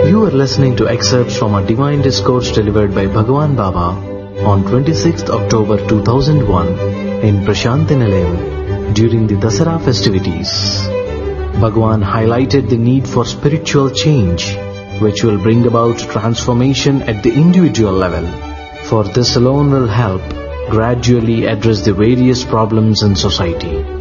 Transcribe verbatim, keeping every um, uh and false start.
You are listening to excerpts from a divine discourse delivered by Bhagwan Baba on twenty-sixth October two thousand one in Prashanti Nilayam during the Dasara festivities. Bhagwan highlighted the need for spiritual change, which will bring about transformation at the individual level. For this alone will help gradually address the various problems in society.